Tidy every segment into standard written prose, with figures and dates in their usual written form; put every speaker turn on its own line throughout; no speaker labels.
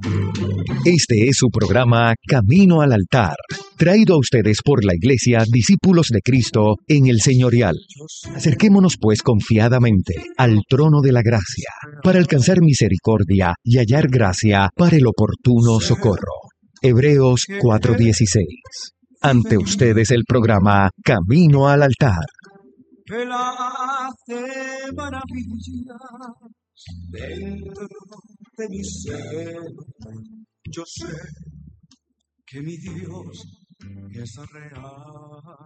Este es su programa Camino al Altar, traído a ustedes por la Iglesia Discípulos de Cristo en el Señorial. Acerquémonos pues confiadamente al trono de la gracia, para alcanzar misericordia y hallar gracia para el oportuno socorro. Hebreos 4:16. Ante ustedes el programa Camino al Altar.
Él hace maravillas dentro de mi ser. Yo sé que mi Dios es real.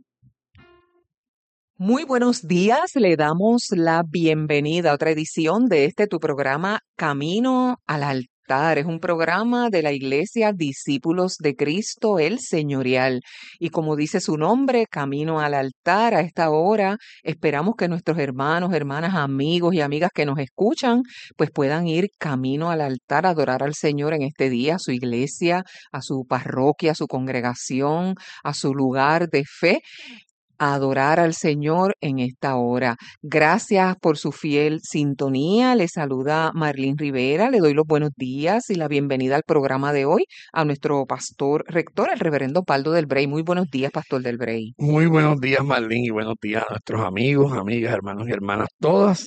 Muy buenos días, le damos la bienvenida a otra edición de tu programa Camino al Altar. Es un programa de la Iglesia Discípulos de Cristo, el Señorial. Y como dice su nombre, Camino al Altar, a esta hora esperamos que nuestros hermanos, hermanas, amigos y amigas que nos escuchan, pues puedan ir camino al altar a adorar al Señor en este día, a su iglesia, a su parroquia, a su congregación, a su lugar de fe, a adorar al Señor en esta hora. Gracias por su fiel sintonía. Le saluda Marlene Rivera. Le doy los buenos días y la bienvenida al programa de hoy a nuestro pastor rector, el reverendo Paldo del Brey. Muy buenos días, pastor del Brey.
Muy buenos días, Marlene, y buenos días a nuestros amigos, amigas, hermanos y hermanas todas.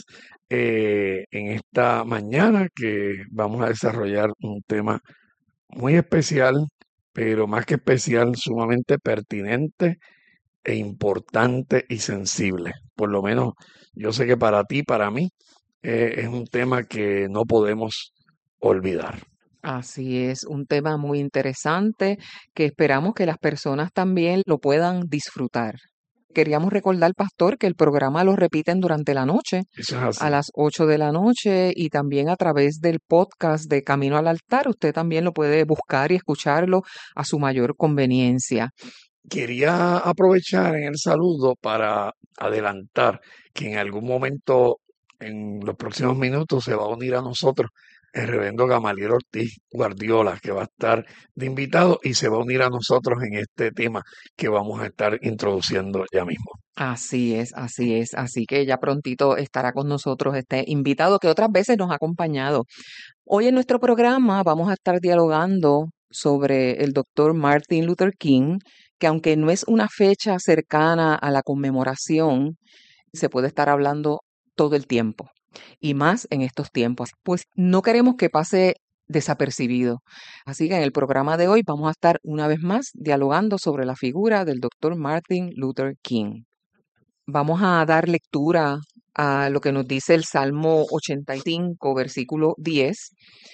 En esta mañana que vamos a desarrollar un tema muy especial, pero más que especial, sumamente pertinente e importante y sensible. Por lo menos yo sé que para ti, para mí, es un tema que no podemos olvidar.
Así es, un tema muy interesante que esperamos que las personas también lo puedan disfrutar. Queríamos recordar, pastor, que el programa lo repiten durante la noche,
Eso es así.
a las 8 de la noche, y también a través del podcast de Camino al Altar. Usted también lo puede buscar y escucharlo a su mayor conveniencia.
Quería aprovechar en el saludo para adelantar que en algún momento, en los próximos minutos, se va a unir a nosotros el reverendo Gamaliel Ortiz Guardiola, que va a estar de invitado y se va a unir a nosotros en este tema que vamos a estar introduciendo ya mismo.
Así es, así es. Así que ya prontito estará con nosotros este invitado que otras veces nos ha acompañado. Hoy en nuestro programa vamos a estar dialogando sobre el doctor Martin Luther King, que aunque no es una fecha cercana a la conmemoración, se puede estar hablando todo el tiempo, y más en estos tiempos. Pues no queremos que pase desapercibido. Así que en el programa de hoy vamos a estar una vez más dialogando sobre la figura del doctor Martin Luther King. Vamos a dar lectura a lo que nos dice el Salmo 85, versículo 10,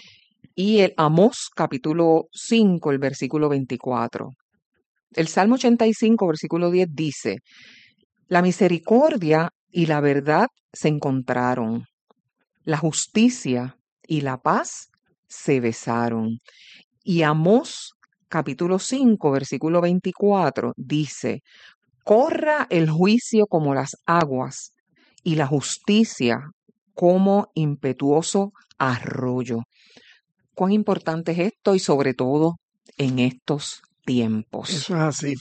y el Amós, capítulo 5, el versículo 24. El Salmo 85, versículo 10 dice: La misericordia y la verdad se encontraron, la justicia y la paz se besaron. Y Amós, capítulo 5, versículo 24, dice: Corra el juicio como las aguas y la justicia como impetuoso arroyo. Cuán importante es esto, y sobre todo en estos tiempos.
Eso es así.